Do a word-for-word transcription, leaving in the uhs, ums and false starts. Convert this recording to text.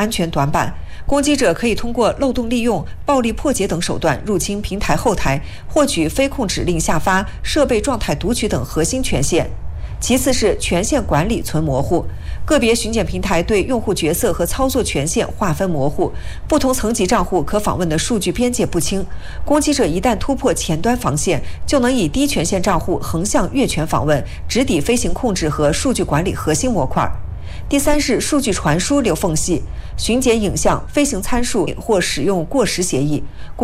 安全短板。攻击者可以通过漏洞利用、暴力破解等手段入侵平台后台，获取飞控指令下发、设备状态读取等核心权限。其次是权限管理存模糊，个别巡检平台对用户角色和操作权限划分模糊，不同层级账户可访问的数据边界不清。攻击者一旦突破前端防线，就能以低权限账户横向越权访问，直抵飞行控制和数据管理核心模块。第三是数据传输留缝隙，巡检影像、飞行参数或使用过时协议。